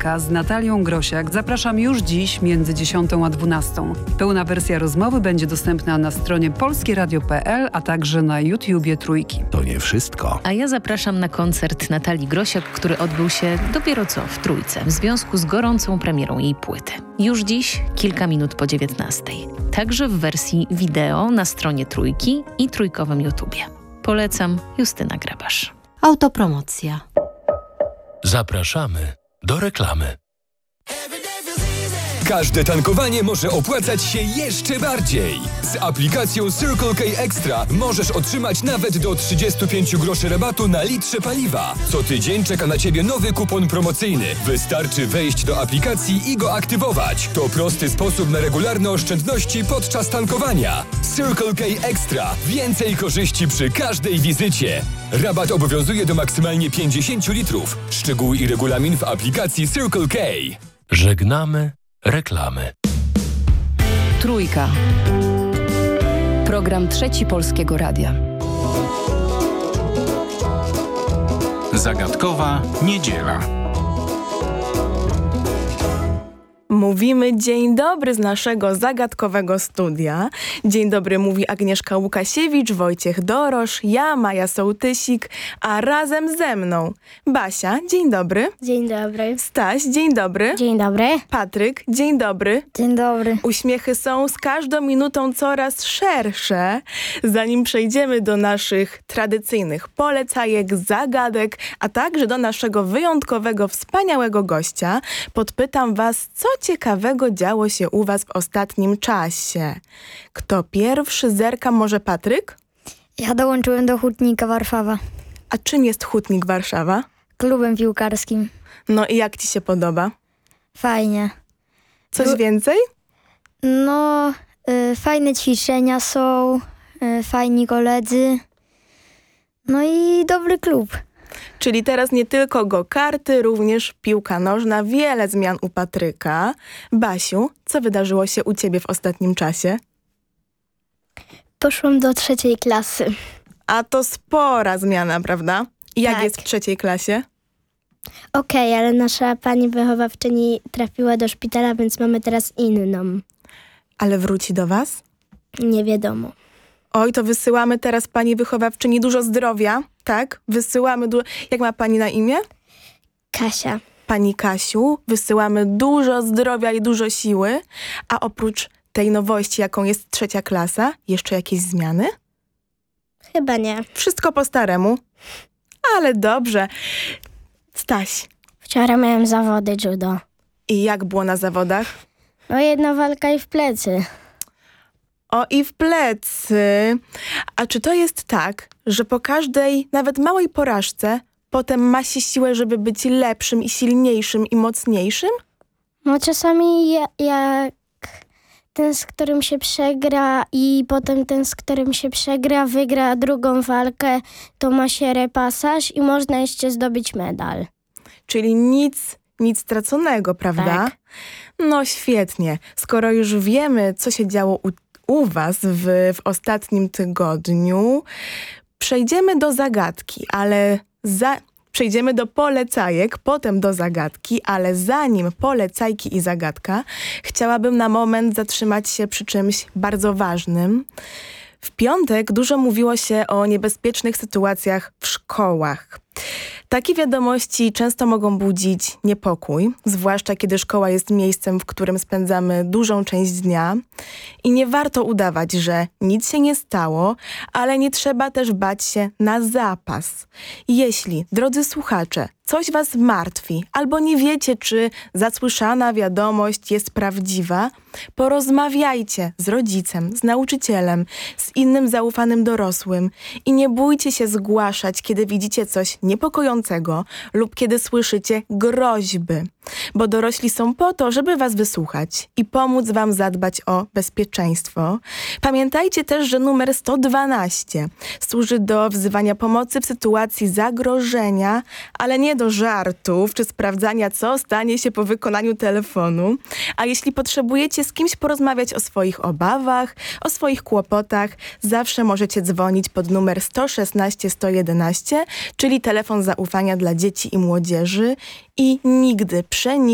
Trójka z Natalią Grosiak zapraszam już dziś między 10 a 12. Pełna wersja rozmowy będzie dostępna na stronie polskieradio.pl, a także na YouTubie Trójki. To nie wszystko. A ja zapraszam na koncert Natalii Grosiak, który odbył się dopiero co w Trójce w związku z gorącą premierą jej płyty. Już dziś, kilka minut po 19. Także w wersji wideo na stronie Trójki i trójkowym YouTubie. Polecam, Justyna Grabasz. Autopromocja. Zapraszamy do reklamy. Każde tankowanie może opłacać się jeszcze bardziej. Z aplikacją Circle K Extra możesz otrzymać nawet do 35 groszy rabatu na litrze paliwa. Co tydzień czeka na Ciebie nowy kupon promocyjny. Wystarczy wejść do aplikacji i go aktywować. To prosty sposób na regularne oszczędności podczas tankowania. Circle K Extra. Więcej korzyści przy każdej wizycie. Rabat obowiązuje do maksymalnie 50 litrów. Szczegóły i regulamin w aplikacji Circle K. Żegnamy reklamy. Trójka. Program Trzeci Polskiego Radia. Zagadkowa niedziela. Mówimy dzień dobry z naszego zagadkowego studia. Dzień dobry mówi Agnieszka Łukasiewicz, Wojciech Dorosz, ja, Maja Sołtysik, a razem ze mną Basia, dzień dobry. Dzień dobry. Staś, dzień dobry. Dzień dobry. Patryk, dzień dobry. Dzień dobry. Uśmiechy są z każdą minutą coraz szersze. Zanim przejdziemy do naszych tradycyjnych polecajek, zagadek, a także do naszego wyjątkowego, wspaniałego gościa, podpytam was, co ciekawego działo się u was w ostatnim czasie. Kto pierwszy zerka? Może Patryk? Ja dołączyłem do Hutnika Warszawa. A czym jest Hutnik Warszawa? Klubem piłkarskim. No i jak ci się podoba? Fajnie. Coś więcej? No, fajne ćwiczenia są, fajni koledzy. No i dobry klub. Czyli teraz nie tylko go-karty, również piłka nożna, wiele zmian u Patryka. Basiu, co wydarzyło się u ciebie w ostatnim czasie? Poszłam do 3. klasy. A to spora zmiana, prawda? I jak Tak. jest w 3. klasie? Okej, ale nasza pani wychowawczyni trafiła do szpitala, więc mamy teraz inną. Ale wróci do was? Nie wiadomo. Oj, to wysyłamy teraz pani wychowawczyni dużo zdrowia, tak? Wysyłamy Jak ma pani na imię? Kasia. Pani Kasiu, wysyłamy dużo zdrowia i dużo siły. A oprócz tej nowości, jaką jest 3. klasa, jeszcze jakieś zmiany? Chyba nie. Wszystko po staremu. Ale dobrze. Staś, Wczoraj miałem zawody judo. i jak było na zawodach? No jedna walka i w plecy. O, i w plecy. A czy to jest tak, że po każdej, nawet małej porażce, potem ma się siłę, żeby być lepszym i silniejszym i mocniejszym? No czasami jak ten, z którym się przegra i potem ten, z którym się przegra, wygra drugą walkę, to ma się repasaż i można jeszcze zdobyć medal. Czyli nic straconego, prawda? Tak. No świetnie. Skoro już wiemy, co się działo u was w ostatnim tygodniu, przejdziemy do zagadki, ale przejdziemy do polecajek, potem do zagadki, ale zanim polecajki i zagadka, chciałabym na moment zatrzymać się przy czymś bardzo ważnym. W piątek dużo mówiło się o niebezpiecznych sytuacjach w szkołach. Takie wiadomości często mogą budzić niepokój, zwłaszcza kiedy szkoła jest miejscem, w którym spędzamy dużą część dnia. I nie warto udawać, że nic się nie stało, ale nie trzeba też bać się na zapas. Jeśli, drodzy słuchacze, coś was martwi albo nie wiecie, czy zasłyszana wiadomość jest prawdziwa, porozmawiajcie z rodzicem, z nauczycielem, z innym zaufanym dorosłym i nie bójcie się zgłaszać, kiedy widzicie coś niepokojącego lub kiedy słyszycie groźby, bo dorośli są po to, żeby was wysłuchać i pomóc wam zadbać o bezpieczeństwo. Pamiętajcie też, że numer 112 służy do wzywania pomocy w sytuacji zagrożenia, ale nie do żartów czy sprawdzania, co stanie się po wykonaniu telefonu. A jeśli potrzebujecie z kimś porozmawiać o swoich obawach, o swoich kłopotach, zawsze możecie dzwonić pod numer 116 111, czyli telefon zaufania dla dzieci i młodzieży i nigdy,